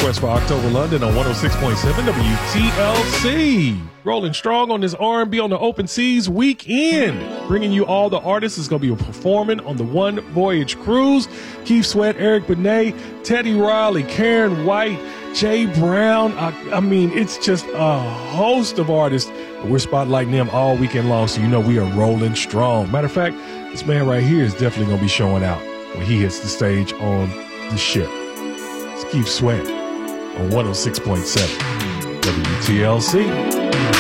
request for October London on 106.7 WTLC. Rolling strong on this R&B on the Open Seas weekend. Bringing you all the artists that's going to be performing on the One Voyage Cruise. Keith Sweat, Eric Benet, Teddy Riley, Karen White, Jay Brown. I mean, it's just a host of artists. We're spotlighting them all weekend long, so you know we are rolling strong. Matter of fact, this man right here is definitely going to be showing out when he hits the stage on the ship. It's Keith Sweat on 106.7 WTLC.